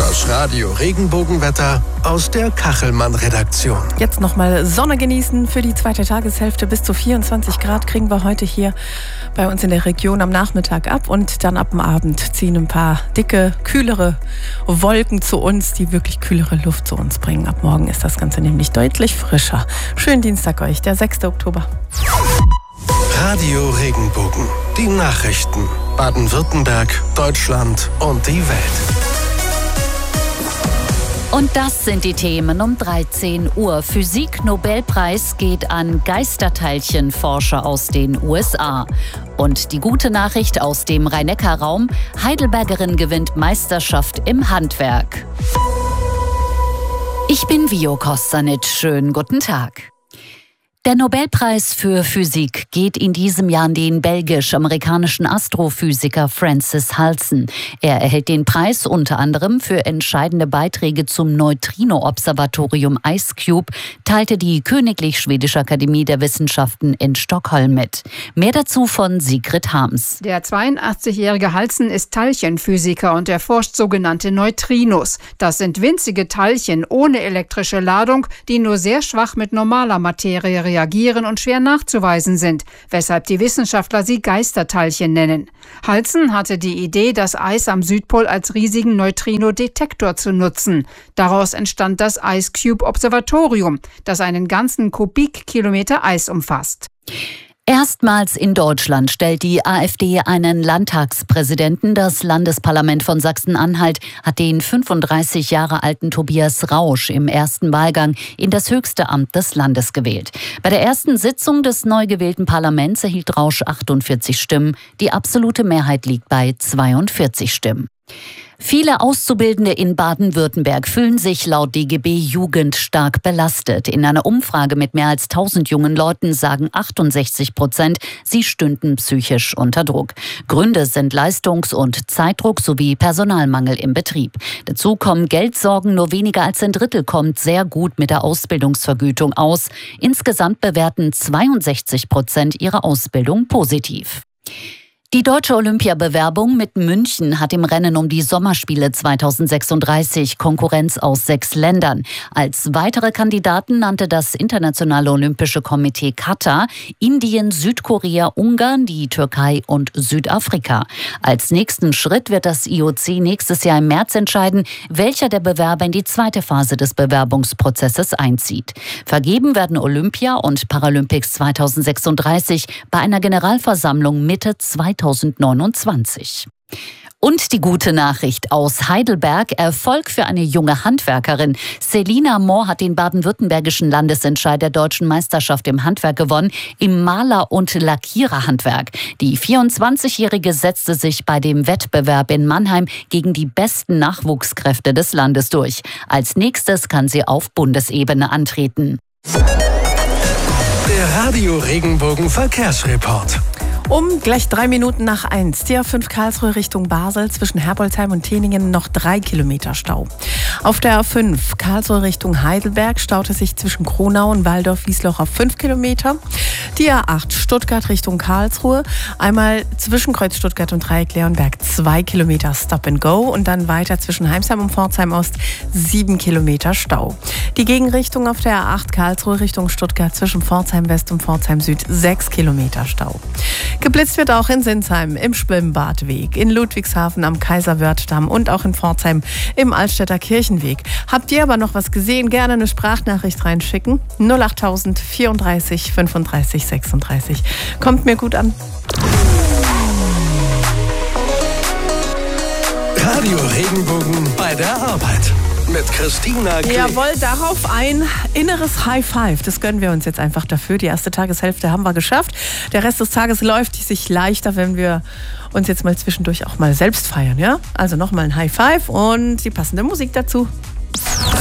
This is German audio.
Das Radio-Regenbogenwetter aus der Kachelmann-Redaktion. Jetzt nochmal Sonne genießen für die zweite Tageshälfte. Bis zu 24 Grad kriegen wir heute hier bei uns in der Region am Nachmittag ab. Und dann ab dem Abend ziehen ein paar dicke, kühlere Wolken zu uns, die wirklich kühlere Luft zu uns bringen. Ab morgen ist das Ganze nämlich deutlich frischer. Schönen Dienstag euch, der 6. Oktober. Radio Regenbogen. Die Nachrichten. Baden-Württemberg, Deutschland und die Welt. Und das sind die Themen um 13 Uhr. Physik-Nobelpreis geht an Geisterteilchenforscher aus den USA. Und die gute Nachricht aus dem Rhein-Neckar-Raum: Heidelbergerin gewinnt Meisterschaft im Handwerk. Ich bin Vio Kostanic. Schönen guten Tag. Der Nobelpreis für Physik geht in diesem Jahr an den belgisch-amerikanischen Astrophysiker Francis Halsen. Er erhält den Preis unter anderem für entscheidende Beiträge zum Neutrino-Observatorium IceCube, teilte die Königlich Schwedische Akademie der Wissenschaften in Stockholm mit. Mehr dazu von Sigrid Harms. Der 82-jährige Halsen ist Teilchenphysiker und erforscht sogenannte Neutrinos. Das sind winzige Teilchen ohne elektrische Ladung, die nur sehr schwach mit normaler Materie reagieren und schwer nachzuweisen sind, weshalb die Wissenschaftler sie Geisterteilchen nennen. Halsen hatte die Idee, das Eis am Südpol als riesigen Neutrino-Detektor zu nutzen. Daraus entstand das IceCube-Observatorium, das einen ganzen Kubikkilometer Eis umfasst. Erstmals in Deutschland stellt die AfD einen Landtagspräsidenten. Das Landesparlament von Sachsen-Anhalt hat den 35 Jahre alten Tobias Rausch im ersten Wahlgang in das höchste Amt des Landes gewählt. Bei der ersten Sitzung des neu gewählten Parlaments erhielt Rausch 48 Stimmen. Die absolute Mehrheit liegt bei 42 Stimmen. Viele Auszubildende in Baden-Württemberg fühlen sich laut DGB Jugend stark belastet. In einer Umfrage mit mehr als 1000 jungen Leuten sagen 68%, sie stünden psychisch unter Druck. Gründe sind Leistungs- und Zeitdruck sowie Personalmangel im Betrieb. Dazu kommen Geldsorgen, nur weniger als ein Drittel kommt sehr gut mit der Ausbildungsvergütung aus. Insgesamt bewerten 62% ihre Ausbildung positiv. Die deutsche Olympiabewerbung mit München hat im Rennen um die Sommerspiele 2036 Konkurrenz aus 6 Ländern. Als weitere Kandidaten nannte das Internationale Olympische Komitee Katar, Indien, Südkorea, Ungarn, die Türkei und Südafrika. Als nächsten Schritt wird das IOC nächstes Jahr im März entscheiden, welcher der Bewerber in die zweite Phase des Bewerbungsprozesses einzieht. Vergeben werden Olympia und Paralympics 2036 bei einer Generalversammlung Mitte 2029. Und die gute Nachricht aus Heidelberg: Erfolg für eine junge Handwerkerin. Selina Mohr hat den baden-württembergischen Landesentscheid der Deutschen Meisterschaft im Handwerk gewonnen, im Maler- und Lackiererhandwerk. Die 24-Jährige setzte sich bei dem Wettbewerb in Mannheim gegen die besten Nachwuchskräfte des Landes durch. Als nächstes kann sie auf Bundesebene antreten. Der Radio Regenbogen Verkehrsreport. Um gleich 3 Minuten nach 1. Die A5 Karlsruhe Richtung Basel, zwischen Herbolzheim und Teningen noch 3 Kilometer Stau. Auf der A5 Karlsruhe Richtung Heidelberg staute sich zwischen Kronau und Waldorf-Wiesloch auf 5 Kilometer. Die A8 Stuttgart Richtung Karlsruhe, einmal zwischen Kreuz Stuttgart und Dreieck Leonberg 2 Kilometer Stop and Go und dann weiter zwischen Heimsheim und Pforzheim Ost 7 Kilometer Stau. Die Gegenrichtung auf der A8 Karlsruhe Richtung Stuttgart zwischen Pforzheim West und Pforzheim Süd 6 Kilometer Stau. Geblitzt wird auch in Sinsheim im Schwimmbadweg, in Ludwigshafen am Kaiserwörthdamm und auch in Pforzheim im Altstädter Kirchenweg. Habt ihr aber noch was gesehen? Gerne eine Sprachnachricht reinschicken. 08000 34 35 36. Kommt mir gut an. Radio Regenbogen bei der Arbeit. Mit Christina Klee. Jawohl, darauf ein inneres High Five. Das gönnen wir uns jetzt einfach dafür. Die erste Tageshälfte haben wir geschafft. Der Rest des Tages läuft sich leichter, wenn wir uns jetzt mal zwischendurch auch mal selbst feiern. Ja? Also nochmal ein High Five und die passende Musik dazu.